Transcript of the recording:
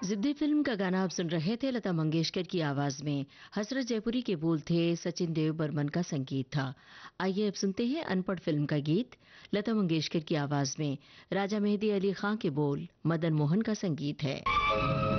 जिद्दी फिल्म का गाना आप सुन रहे थे लता मंगेशकर की आवाज में। हसरत जयपुरी के बोल थे, सचिन देव बर्मन का संगीत था। आइए अब सुनते हैं अनपढ़ फिल्म का गीत लता मंगेशकर की आवाज में। राजा मेहदी अली खां के बोल, मदन मोहन का संगीत है।